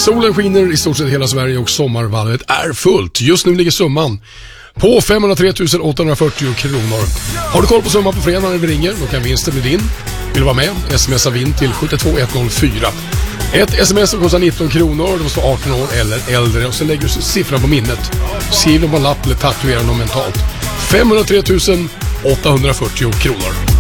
Solen skiner i stort sett hela Sverige och sommarvalvet är fullt. Just nu ligger summan på 503 840 kronor. Har du koll på summan på fredag när vi ringer, då kan vinsten bli din. Vill du vara med? Smsa vinn till 72104. Ett sms som kostar 19 kronor, du måste vara 18 år eller äldre, och så lägger du siffran på minnet. Skriv dem på en lapp eller tatuera dem mentalt. 503 840 kronor.